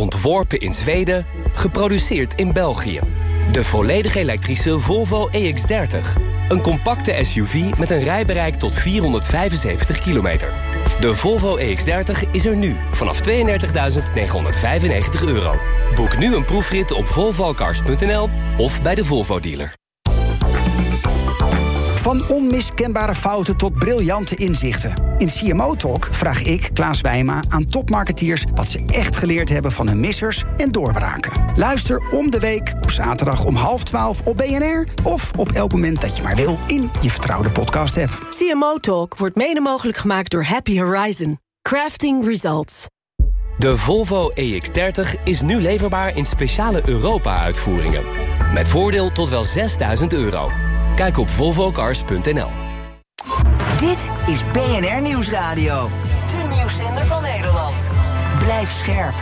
Ontworpen in Zweden, geproduceerd in België. De volledig elektrische Volvo EX30. Een compacte SUV met een rijbereik tot 475 kilometer. De Volvo EX30 is er nu vanaf €32.995. Boek nu een proefrit op volvocars.nl of bij de Volvo dealer. Van onmiskenbare fouten tot briljante inzichten. In CMO Talk vraag ik, Klaas Wijma, aan topmarketeers wat ze echt geleerd hebben van hun missers en doorbraken. Luister om de week op zaterdag om 11:30 op BNR of op elk moment dat je maar wil in je vertrouwde podcast-app. CMO Talk wordt mede mogelijk gemaakt door Happy Horizon. Crafting Results. De Volvo EX30 is nu leverbaar in speciale Europa-uitvoeringen. Met voordeel tot wel €6.000. Kijk op volvocars.nl. Dit is BNR Nieuwsradio. De nieuwszender van Nederland. Blijf scherp.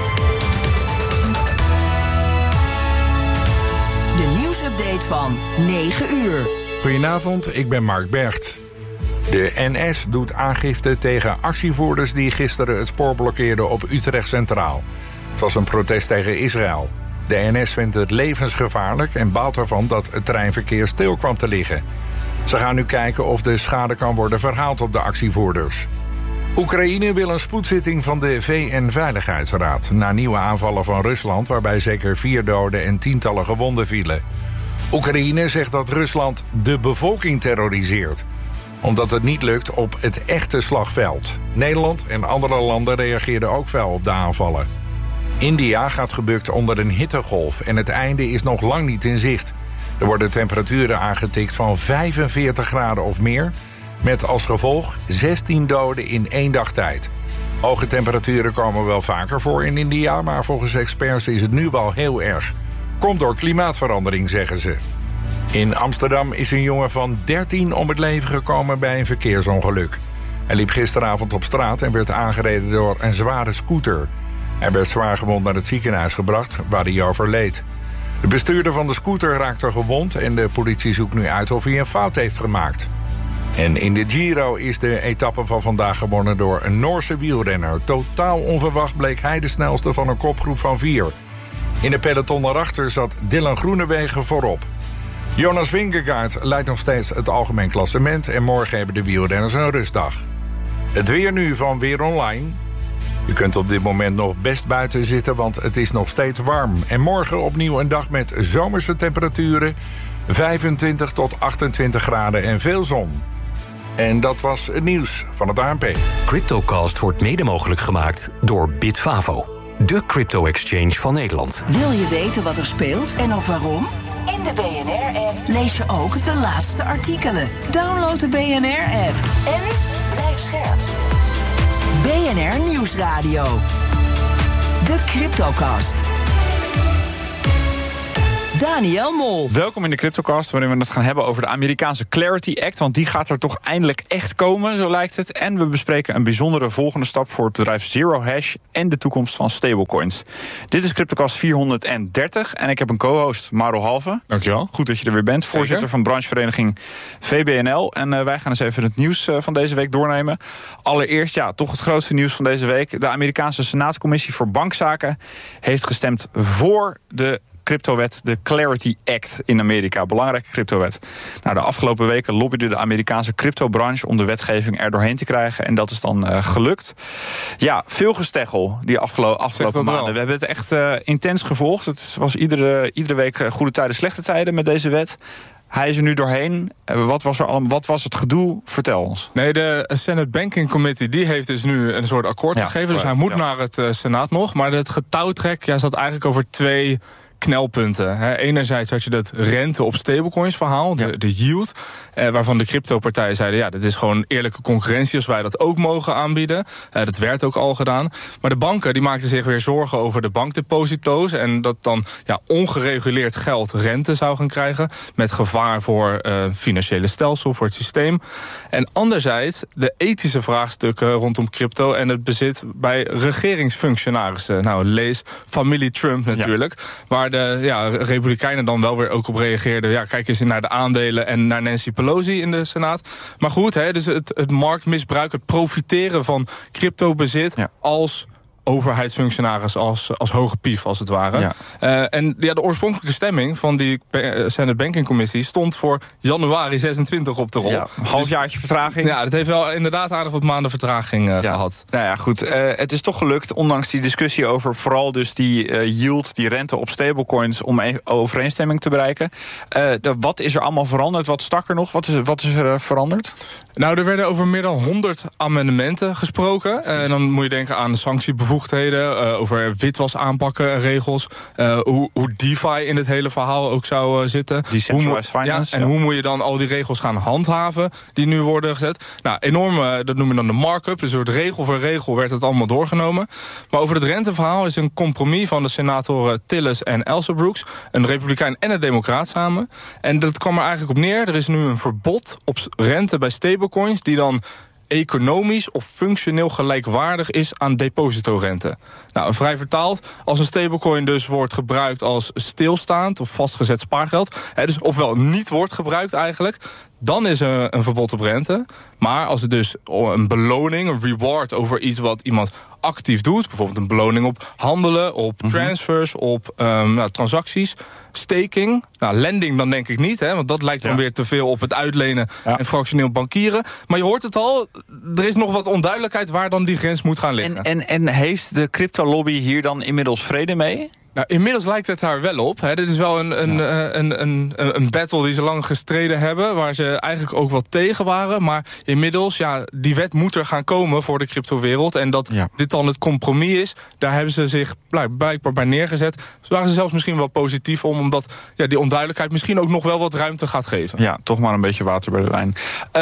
De nieuwsupdate van 9 uur. Goedenavond, ik ben Mark Bergt. De NS doet aangifte tegen actievoerders die gisteren het spoor blokkeerden op Utrecht Centraal. Het was een protest tegen Israël. De NS vindt het levensgevaarlijk en baalt ervan dat het treinverkeer stil kwam te liggen. Ze gaan nu kijken of de schade kan worden verhaald op de actievoerders. Oekraïne wil een spoedzitting van de VN-veiligheidsraad na nieuwe aanvallen van Rusland, waarbij zeker 4 doden en tientallen gewonden vielen. Oekraïne zegt dat Rusland de bevolking terroriseert, omdat het niet lukt op het echte slagveld. Nederland en andere landen reageerden ook fel op de aanvallen. India gaat gebukt onder een hittegolf en het einde is nog lang niet in zicht. Er worden temperaturen aangetikt van 45 graden of meer, met als gevolg 16 doden in 1 dag tijd. Hoge temperaturen komen wel vaker voor in India, maar volgens experts is het nu wel heel erg. Komt door klimaatverandering, zeggen ze. In Amsterdam is een jongen van 13 om het leven gekomen bij een verkeersongeluk. Hij liep gisteravond op straat en werd aangereden door een zware scooter. Hij werd zwaargewond naar het ziekenhuis gebracht, waar hij overleed. De bestuurder van de scooter raakte gewond en de politie zoekt nu uit of hij een fout heeft gemaakt. En in de Giro is de etappe van vandaag gewonnen door een Noorse wielrenner. Totaal onverwacht bleek hij de snelste van een kopgroep van 4. In de peloton daarachter zat Dylan Groenewegen voorop. Jonas Vingegaard leidt nog steeds het algemeen klassement en morgen hebben de wielrenners een rustdag. Het weer nu van Weer Online. Je kunt op dit moment nog best buiten zitten, want het is nog steeds warm. En morgen opnieuw een dag met zomerse temperaturen, 25 tot 28 graden en veel zon. En dat was het nieuws van het ANP. CryptoCast wordt mede mogelijk gemaakt door Bitfavo, de crypto-exchange van Nederland. Wil je weten wat er speelt en ook waarom? In de BNR-app lees je ook de laatste artikelen. Download de BNR-app en blijf scherp. BNR Nieuwsradio. De CryptoCast. Daniel Mol. Welkom in de CryptoCast, waarin we het gaan hebben over de Amerikaanse Clarity Act, want die gaat er toch eindelijk echt komen, zo lijkt het. En we bespreken een bijzondere volgende stap voor het bedrijf Zero Hash en de toekomst van stablecoins. Dit is CryptoCast 430 en ik heb een co-host, Maro Halve. Dankjewel. Goed dat je er weer bent, voorzitter van branchevereniging VBNL. En wij gaan eens even het nieuws van deze week doornemen. Allereerst, toch het grootste nieuws van deze week. De Amerikaanse Senaatscommissie voor Bankzaken heeft gestemd voor de cryptowet, de Clarity Act in Amerika. Belangrijke cryptowet. Nou, de afgelopen weken lobbyde de Amerikaanse cryptobranche om de wetgeving er doorheen te krijgen. En dat is dan gelukt. Ja, veel gesteggel die afgelopen maanden. We hebben het echt intens gevolgd. Het was iedere week goede tijden, slechte tijden met deze wet. Hij is er nu doorheen. Wat was het gedoe? Vertel ons. Nee, de Senate Banking Committee die heeft dus nu een soort akkoord gegeven. Dus hij moet naar het Senaat nog. Maar het getouwtrek zat eigenlijk over 2 knelpunten. Enerzijds had je dat rente op stablecoins verhaal, de yield, waarvan de cryptopartijen zeiden, dit is gewoon eerlijke concurrentie als wij dat ook mogen aanbieden. Dat werd ook al gedaan. Maar de banken die maakten zich weer zorgen over de bankdeposito's en dat dan ongereguleerd geld rente zou gaan krijgen met gevaar voor financiële stelsel, voor het systeem. En anderzijds de ethische vraagstukken rondom crypto en het bezit bij regeringsfunctionarissen. Nou, lees familie Trump natuurlijk, waar de Republikeinen dan wel weer ook op reageerden. Kijk eens naar de aandelen en naar Nancy Pelosi in de Senaat. Maar goed, dus het marktmisbruik, het profiteren van cryptobezit als overheidsfunctionaris als hoge pief, als het ware. Ja. En de oorspronkelijke stemming van die Senate Banking Committee stond voor januari 26 op de rol. Ja, een halfjaartje vertraging. Ja, dat heeft wel inderdaad aardig wat maanden vertraging gehad. Nou ja, goed. Het is toch gelukt, ondanks die discussie over vooral dus die yield, die rente op stablecoins, om overeenstemming te bereiken. Wat is er allemaal veranderd? Wat stak er nog? Wat is er veranderd? Nou, er werden over meer dan 100 amendementen gesproken. En dan moet je denken aan sanctiebevoegdheden, over witwas aanpakken, regels, hoe DeFi in het hele verhaal ook zou zitten. Decentralized finance. En hoe moet je dan al die regels gaan handhaven die nu worden gezet? Nou, enorm, dat noemen we dan de markup. Dus door regel voor regel werd het allemaal doorgenomen. Maar over het renteverhaal is een compromis van de senatoren Tillis en Elsebrooks, een republikein en een democraat samen. En dat kwam er eigenlijk op neer. Er is nu een verbod op rente bij stablecoins die dan economisch of functioneel gelijkwaardig is aan depositorente. Nou, vrij vertaald, als een stablecoin dus wordt gebruikt als stilstaand of vastgezet spaargeld, dus ofwel niet wordt gebruikt eigenlijk, dan is er een verbod op rente. Maar als het dus een beloning, een reward over iets wat iemand actief doet, bijvoorbeeld een beloning op handelen, op transfers, op transacties, staking, lending dan denk ik niet, want dat lijkt dan weer te veel op het uitlenen en fractioneel bankieren. Maar je hoort het al, er is nog wat onduidelijkheid waar dan die grens moet gaan liggen. En heeft de crypto-lobby hier dan inmiddels vrede mee? Nou, inmiddels lijkt het daar wel op. Dit is wel een battle die ze lang gestreden hebben, waar ze eigenlijk ook wel tegen waren. Maar inmiddels, die wet moet er gaan komen voor de cryptowereld. En dat dit dan het compromis is, daar hebben ze zich blijkbaar bij neergezet. Dus waren ze zelfs misschien wel positief omdat die onduidelijkheid misschien ook nog wel wat ruimte gaat geven. Ja, toch maar een beetje water bij de wijn.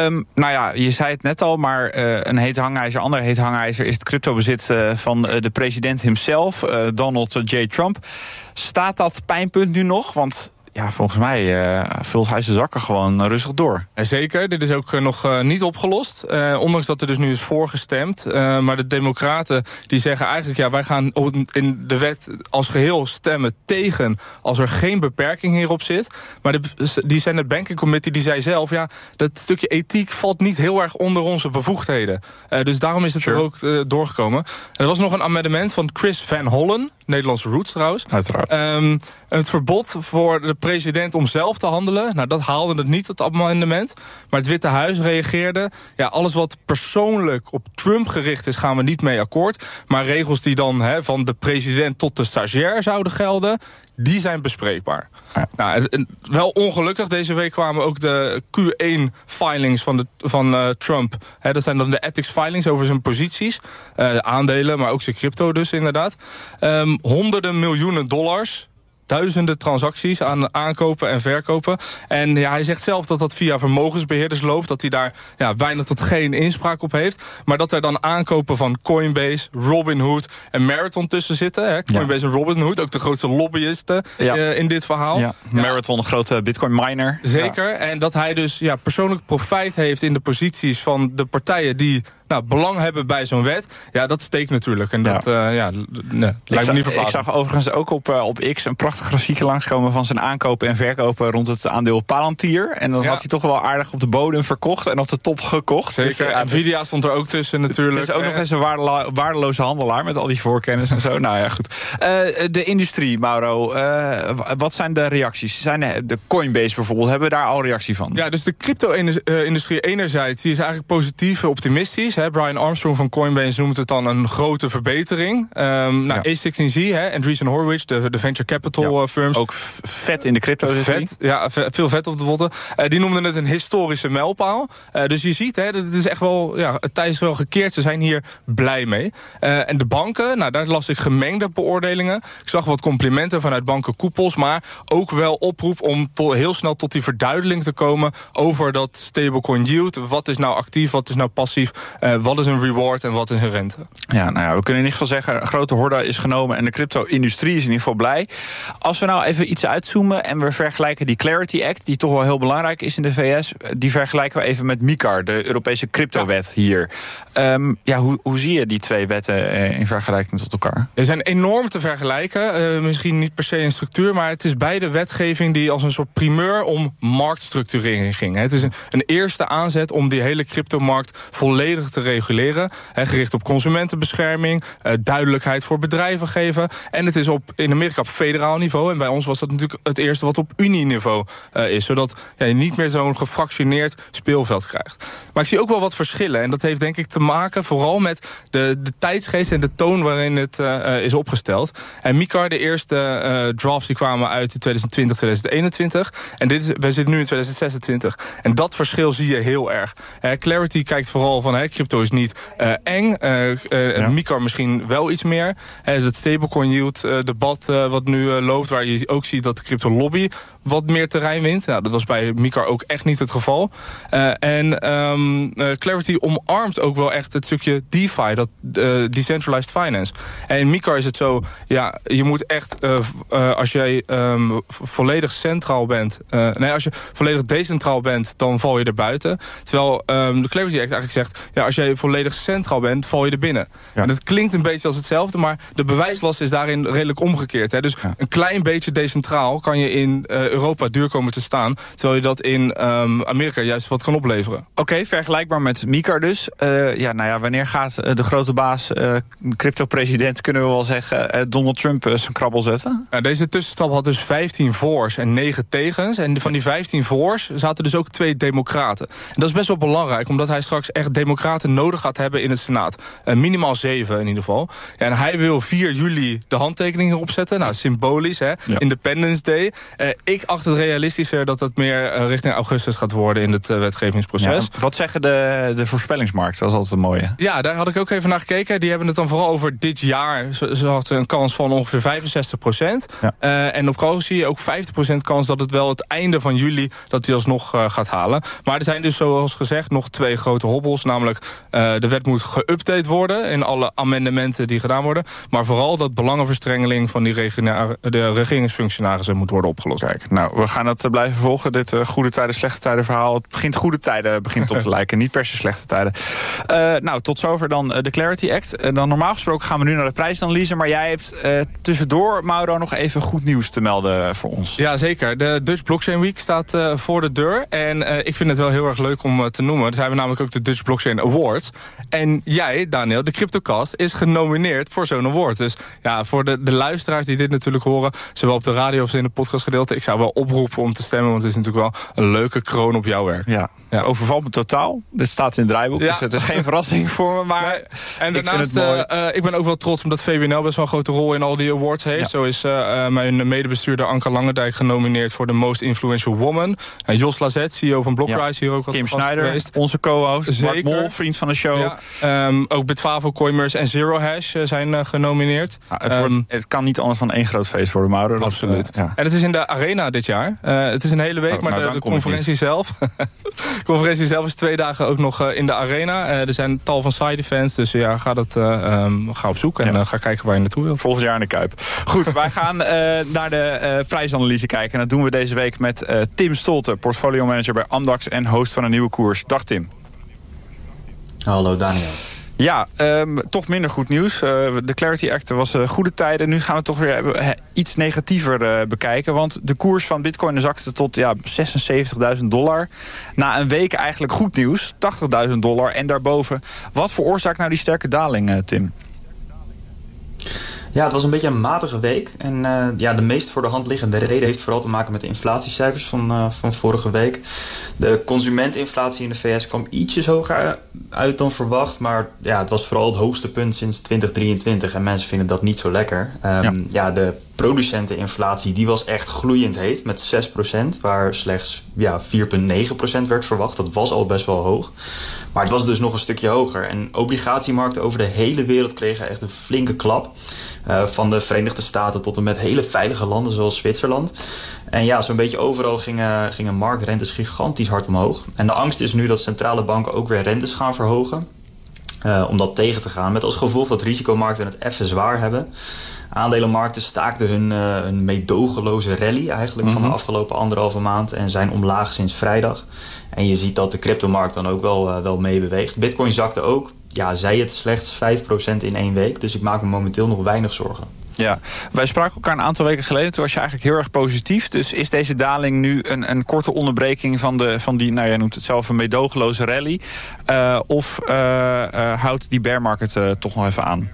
Je zei het net al, maar een heet hangijzer, ander heet hangijzer is het cryptobezit van de president himself, Donald J. Trump. Staat dat pijnpunt nu nog? Want volgens mij vult hij zijn zakken gewoon rustig door. Zeker, dit is ook nog niet opgelost. Ondanks dat er dus nu is voorgestemd. Maar de democraten die zeggen eigenlijk, wij gaan in de wet als geheel stemmen tegen als er geen beperking hierop zit. Maar die Senate Banking Committee die zei zelf, dat stukje ethiek valt niet heel erg onder onze bevoegdheden. Dus daarom is het er ook doorgekomen. Er was nog een amendement van Chris Van Hollen, Nederlandse roots trouwens. Uiteraard. Het verbod voor de president om zelf te handelen. Nou, dat haalde het niet, het amendement. Maar het Witte Huis reageerde, alles wat persoonlijk op Trump gericht is, gaan we niet mee akkoord. Maar regels die dan van de president tot de stagiair zouden gelden, die zijn bespreekbaar. Ja. Nou, wel ongelukkig, deze week kwamen ook de Q1-filings van Trump. Dat zijn dan de ethics filings over zijn posities. Aandelen, maar ook zijn crypto dus inderdaad. Honderden miljoenen dollars. Duizenden transacties aan aankopen en verkopen. En hij zegt zelf dat dat via vermogensbeheerders loopt. Dat hij daar weinig tot geen inspraak op heeft. Maar dat er dan aankopen van Coinbase, Robinhood en Marathon tussen zitten. Coinbase en Robinhood, ook de grootste lobbyisten in dit verhaal. Ja. Marathon, een grote bitcoin miner. Zeker. En dat hij dus persoonlijk profijt heeft in de posities van de partijen die belang hebben bij zo'n wet. Ja, dat steekt natuurlijk. En dat lijkt me niet verbaasd. Ik zag overigens ook op X een prachtig grafiekje langskomen van zijn aankopen en verkopen rond het aandeel Palantir. En dan had hij toch wel aardig op de bodem verkocht en op de top gekocht. Zeker. Dus, Nvidia stond er ook tussen natuurlijk. Het is ook nog eens een waardeloze handelaar met al die voorkennis en zo. Nou ja, goed. De industrie, Mauro. Wat zijn de reacties? Zijn de Coinbase bijvoorbeeld, hebben we daar al reactie van? Ja, dus de crypto-industrie enerzijds, die is eigenlijk positief, optimistisch. Brian Armstrong van Coinbase noemt het dan een grote verbetering. A16Z, Andreessen Horowitz, de venture capital firms. Ook vet in de crypto. Veel vet op de botten. Die noemden het een historische mijlpaal. Dus je ziet, dat is echt wel, het tij is wel gekeerd. Ze zijn hier blij mee. En de banken, daar las ik gemengde beoordelingen. Ik zag wat complimenten vanuit bankenkoepels, maar ook wel oproep om heel snel tot die verduidelijking te komen over dat stablecoin yield. Wat is nou actief, wat is nou passief? Wat is een reward en wat is een rente? Ja, we kunnen in ieder geval zeggen, een grote horde is genomen en de crypto-industrie is in ieder geval blij. Als we nou even iets uitzoomen en we vergelijken die Clarity Act, die toch wel heel belangrijk is in de VS, die vergelijken we even met MiCAR, de Europese cryptowet hier. Hoe zie je die twee wetten in vergelijking tot elkaar? Ze zijn enorm te vergelijken. Misschien niet per se in structuur, maar het is beide wetgeving die als een soort primeur om marktstructurering ging. Het is een eerste aanzet om die hele cryptomarkt volledig te reguleren. Gericht op consumentenbescherming, duidelijkheid voor bedrijven geven. En het is in Amerika op federaal niveau. En bij ons was dat natuurlijk het eerste wat op unieniveau is. Zodat je niet meer zo'n gefractioneerd speelveld krijgt. Maar ik zie ook wel wat verschillen. En dat heeft denk ik te maken vooral met de tijdsgeest en de toon waarin het is opgesteld. En MiCAR, de eerste drafts die kwamen uit in 2020, 2021. En we zitten nu in 2026. En dat verschil zie je heel erg. Clarity kijkt vooral van crypto is niet eng. MiCAR misschien wel iets meer. Het stablecoin yield debat wat nu loopt, waar je ook ziet dat de crypto lobby wat meer terrein wint. Nou, dat was bij MiCAR ook echt niet het geval. Clarity omarmt ook wel echt het stukje DeFi, dat decentralized finance. En in MiCAR is het zo, je moet echt, als jij volledig centraal bent, als je volledig decentraal bent, dan val je er buiten. Terwijl de Clarity Act eigenlijk zegt, als jij volledig centraal bent, val je er binnen. Ja. En dat klinkt een beetje als hetzelfde, maar de bewijslast is daarin redelijk omgekeerd. Dus een klein beetje decentraal kan je in Europa duur komen te staan, terwijl je dat in Amerika juist wat kan opleveren. Oké, vergelijkbaar met MiCAR dus. Wanneer gaat de grote baas, crypto-president, kunnen we wel zeggen, Donald Trump zijn krabbel zetten? Deze tussenstap had dus 15 voor's en 9 tegens. En van die 15 voor's zaten dus ook 2 democraten. En dat is best wel belangrijk, omdat hij straks echt democraten nodig gaat hebben in het Senaat. Minimaal 7 in ieder geval. En hij wil 4 juli de handtekening erop zetten. Nou, symbolisch, Independence Day. Ik acht het realistischer dat het meer richting augustus gaat worden in het wetgevingsproces. Ja, wat zeggen de voorspellingsmarkt? Dat is altijd een mooie. Ja, daar had ik ook even naar gekeken. Die hebben het dan vooral over dit jaar. Ze hadden een kans van ongeveer 65%. Ja. En op Kroos zie je ook 50% kans dat het wel het einde van juli dat hij alsnog gaat halen. Maar er zijn dus zoals gezegd nog 2 grote hobbels. Namelijk de wet moet geüpdate worden in alle amendementen die gedaan worden. Maar vooral dat belangenverstrengeling van de regeringsfunctionarissen moet worden opgelost. Kijk, nou, we gaan het blijven volgen. Dit goede tijden, slechte tijden verhaal. Het begint goede tijden op te lijken. Niet per se slechte tijden. Tot zover dan de Clarity Act. Dan normaal gesproken gaan we nu naar de prijsanalyse. Maar jij hebt tussendoor, Mauro, nog even goed nieuws te melden voor ons. Ja, zeker. De Dutch Blockchain Week staat voor de deur. En ik vind het wel heel erg leuk om te noemen. Er zijn we namelijk ook de Dutch Blockchain Awards. En jij, Daniel, de CryptoCast, is genomineerd voor zo'n award. Dus ja, voor de luisteraars die dit natuurlijk horen, zowel op de radio als in de podcastgedeelte, ik zou wel oproepen om te stemmen, want het is natuurlijk wel een leuke kroon op jouw werk. Ja. Overvalt me totaal. Dit staat in het draaiboek, dus het is geen verrassing voor me. Maar en daarnaast, ik ben ook wel trots omdat VWNL best wel een grote rol in al die awards heeft. Ja. Zo is mijn medebestuurder Anke Langendijk genomineerd voor de Most Influential Woman. En Jos Lazet, CEO van Blockrise, hier ook wat Kim Schneider, geweest. Onze co-host. Mark Mol, vriend van de show. Ja. Ook Bitfavo, Coinmerce en Zero Hash zijn genomineerd. Het kan niet anders dan één groot feest worden, Mauro. Absoluut. En het is in de Arena dit jaar. Het is een hele week, maar de conferentie zelf de conferentie zelf is 2 dagen ook nog in de Arena. Er zijn tal van side events, dus ga op zoek en ga kijken waar je naartoe wilt. Volgend jaar in de Kuip. Goed, wij gaan naar de prijsanalyse kijken. En dat doen we deze week met Tim Stolte, portfolio manager bij Amdax en host van een nieuwe koers. Dag Tim. Hallo Daniel. Ja, toch minder goed nieuws. De Clarity Act was goede tijden. Nu gaan we toch weer iets negatiever bekijken. Want de koers van Bitcoin zakte tot $76.000. Na een week eigenlijk goed nieuws. $80.000 en daarboven. Wat veroorzaakt nou die sterke daling, Tim? Ja, het was een beetje een matige week. En de meest voor de hand liggende reden heeft vooral te maken met de inflatiecijfers van vorige week. De consumenteninflatie in de VS kwam ietsjes hoger uit dan verwacht. Maar ja, het was vooral het hoogste punt sinds 2023. En mensen vinden dat niet zo lekker. De producenteninflatie die was echt gloeiend heet met 6%. Waar slechts 4,9% werd verwacht. Dat was al best wel hoog. Maar het was dus nog een stukje hoger. En obligatiemarkten over de hele wereld kregen echt een flinke klap. Van de Verenigde Staten tot en met hele veilige landen zoals Zwitserland. En ja, zo'n beetje overal gingen marktrentes gigantisch hard omhoog. En de angst is nu dat centrale banken ook weer rentes gaan verhogen. Om dat tegen te gaan. Met als gevolg dat risicomarkten het even zwaar hebben. Aandelenmarkten staakten hun meedogenloze rally eigenlijk van de afgelopen 1,5 maand en zijn omlaag sinds vrijdag. En je ziet dat de cryptomarkt dan ook wel meebeweegt. Bitcoin zakte ook, zij het slechts 5% in 1 week. Dus ik maak me momenteel nog weinig zorgen. Ja, wij spraken elkaar een aantal weken geleden. Toen was je eigenlijk heel erg positief. Dus is deze daling nu een korte onderbreking van die, jij noemt het zelf een meedogenloze rally? Of houdt die bear market toch nog even aan?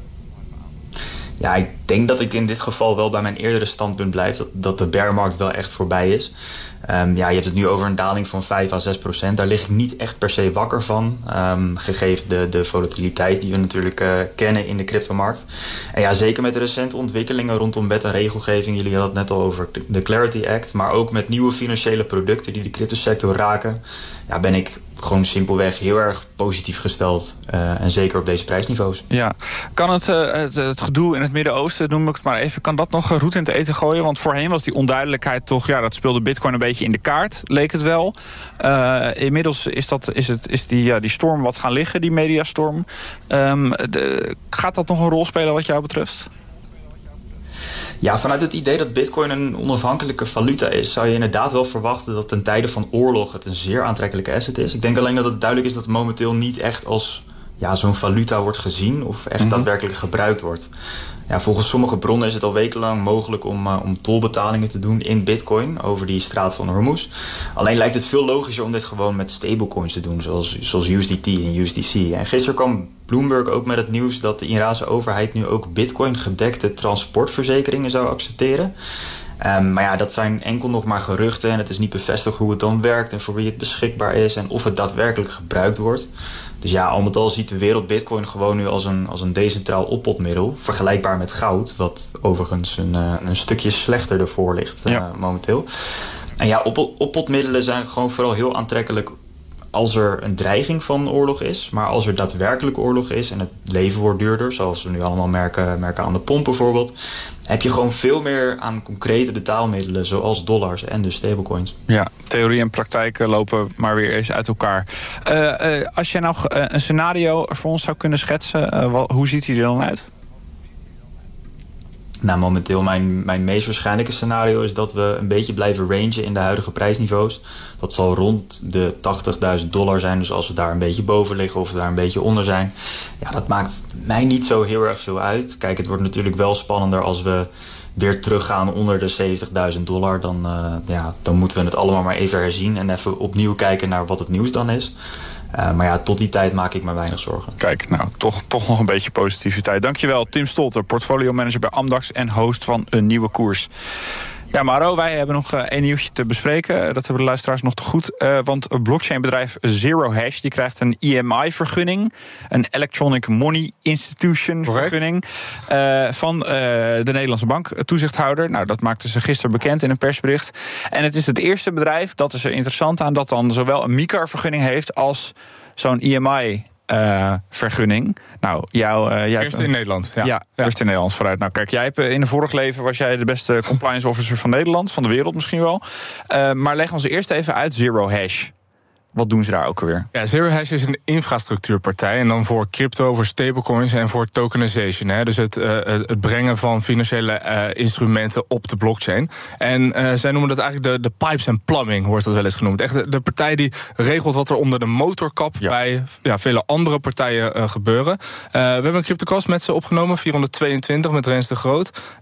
Ja, ik denk dat ik in dit geval wel bij mijn eerdere standpunt blijf. Dat de bearmarkt wel echt voorbij is. Je hebt het nu over een daling van 5-6%. Daar lig ik niet echt per se wakker van. Gegeven de volatiliteit die we natuurlijk kennen in de cryptomarkt. En zeker met de recente ontwikkelingen rondom wet en regelgeving. Jullie hadden het net al over de Clarity Act. Maar ook met nieuwe financiële producten die de cryptosector raken. Ben ik gewoon simpelweg heel erg positief gesteld. En zeker op deze prijsniveaus. Ja, kan het gedoe in het Midden-Oosten, noem ik het maar even, kan dat nog roet in het eten gooien? Want voorheen was die onduidelijkheid toch, dat speelde Bitcoin een beetje in de kaart, leek het wel. Inmiddels is die storm wat gaan liggen, die mediastorm. Gaat dat nog een rol spelen wat jou betreft? Ja, vanuit het idee dat Bitcoin een onafhankelijke valuta is, zou je inderdaad wel verwachten dat ten tijde van oorlog het een zeer aantrekkelijke asset is. Ik denk alleen dat het duidelijk is dat het momenteel niet echt als zo'n valuta wordt gezien of echt daadwerkelijk gebruikt wordt. Ja, volgens sommige bronnen is het al wekenlang mogelijk om tolbetalingen te doen in Bitcoin over die straat van Hormuz. Alleen lijkt het veel logischer om dit gewoon met stablecoins te doen, zoals USDT en USDC. En gisteren kwam Bloomberg ook met het nieuws dat de Iraanse overheid nu ook Bitcoin gedekte transportverzekeringen zou accepteren. Maar dat zijn enkel nog maar geruchten en het is niet bevestigd hoe het dan werkt en voor wie het beschikbaar is en of het daadwerkelijk gebruikt wordt. Dus al met al ziet de wereld Bitcoin gewoon nu als een decentraal oppotmiddel, vergelijkbaar met goud, wat overigens een stukje slechter ervoor ligt momenteel. En oppotmiddelen zijn gewoon vooral heel aantrekkelijk als er een dreiging van oorlog is. Maar als er daadwerkelijk oorlog is en het leven wordt duurder, zoals we nu allemaal merken aan de pomp bijvoorbeeld, heb je gewoon veel meer aan concrete betaalmiddelen zoals dollars en dus stablecoins. Ja, theorie en praktijk lopen maar weer eens uit elkaar. Als je nog een scenario voor ons zou kunnen schetsen, hoe ziet die er dan uit? Nou, momenteel mijn meest waarschijnlijke scenario is dat we een beetje blijven rangen in de huidige prijsniveaus. Dat zal rond de $80.000 zijn. Dus als we daar een beetje boven liggen of we daar een beetje onder zijn. Ja, dat maakt mij niet zo heel erg veel uit. Kijk, het wordt natuurlijk wel spannender als we weer teruggaan onder de $70.000. Dan moeten we het allemaal maar even herzien en even opnieuw kijken naar wat het nieuws dan is. Maar tot die tijd maak ik me weinig zorgen. Kijk, nou, toch nog een beetje positiviteit. Dankjewel, Tim Stolter, portfolio manager bij Amdax en host van Een Nieuwe Koers. Ja, Maro, wij hebben nog één nieuwtje te bespreken. Dat hebben de luisteraars nog te goed. Want blockchainbedrijf Zero Hash die krijgt een EMI-vergunning. Een Electronic Money Institution vergunning. Van de Nederlandse bank, toezichthouder. Nou, dat maakten ze gisteren bekend in een persbericht. En het is het eerste bedrijf, dat is er interessant aan, dat dan zowel een MiCAR-vergunning heeft als zo'n EMI vergunning. Nou, eerst in Nederland. Ja, eerst in Nederland vooruit. Nou, kijk, jij hebt in een vorig leven was jij de beste compliance officer van Nederland, van de wereld misschien wel. Maar leg ons eerst even uit Zero Hash. Wat doen ze daar ook alweer? Ja, Zero Hash is een infrastructuurpartij. En dan voor crypto, voor stablecoins en voor tokenization. Hè. Dus het brengen van financiële instrumenten op de blockchain. En zij noemen dat eigenlijk de pipes and plumbing, wordt dat wel eens genoemd. Echt de partij die regelt wat er onder de motorkap bij vele andere partijen gebeuren. We hebben een CryptoCast met ze opgenomen, 422, met Rens de Groot.